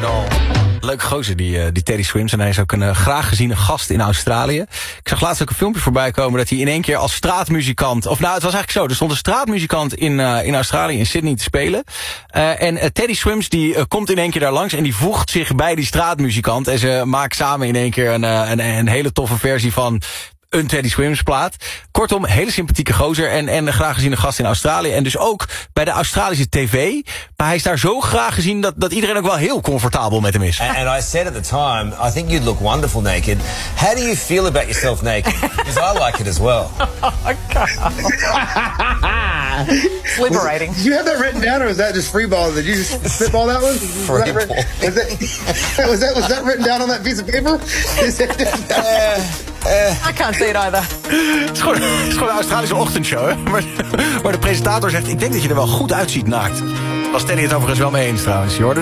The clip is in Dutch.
Doll. Leuke gozer, die Teddy Swims. En hij is ook een graag geziene gast in Australië. Ik zag laatst ook een filmpje voorbij komen dat hij in één keer als straatmuzikant... Of nou, het was eigenlijk zo. Er stond een straatmuzikant in Australië, in Sydney, te spelen. En Teddy Swims die komt in één keer daar langs en die voegt zich bij die straatmuzikant. En ze maken samen in één keer een hele toffe versie van... een Teddy Swims plaat. Kortom, hele sympathieke gozer en een graag geziene gast in Australië. En dus ook bij de Australische tv. Maar hij is daar zo graag gezien dat iedereen ook wel heel comfortabel met hem is. And I said at the time, I think you'd look wonderful naked. How do you feel about yourself naked? Because I like it as well. It's liberating. Did you have that written down, or was that just freeball? Did you just spitball that one? Was that written down on that piece of paper? I can't see it either. Het is gewoon een Australische ochtendshow, hè? Maar de presentator zegt, ik denk dat je er wel goed uitziet naakt. Was Teddy het overigens wel mee eens trouwens. Je hoorde